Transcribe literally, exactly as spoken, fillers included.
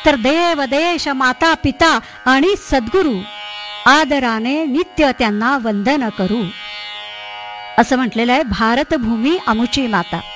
तर देव देश माता पिता आणि सद्गुरू आदराने नित्य त्यांना वंदन करू, असं म्हटलेलं आहे भारतभूमी अमुची माता.